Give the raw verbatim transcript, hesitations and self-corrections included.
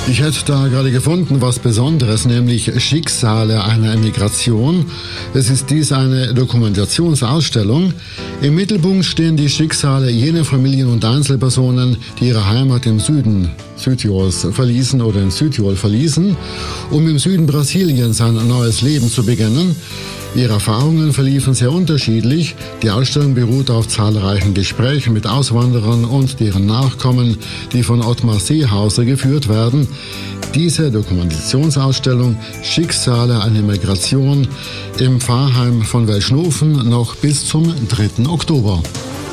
Ich hätte da gerade gefunden, was Besonderes, nämlich Schicksale einer Emigration. Es ist dies eine Dokumentationsausstellung. Im Mittelpunkt stehen die Schicksale jener Familien und Einzelpersonen, die ihre Heimat im Süden Südtirols verließen oder in Südtirol verließen, um im Süden Brasiliens ein neues Leben zu beginnen. Ihre Erfahrungen verliefen sehr unterschiedlich. Die Ausstellung beruht auf zahlreichen Gesprächen mit Auswanderern und deren Nachkommen, die von Ottmar Seehauser geführt werden. Diese Dokumentationsausstellung Schicksale einer Migration im Pfarrheim von Welschnofen noch bis zum dritten Oktober.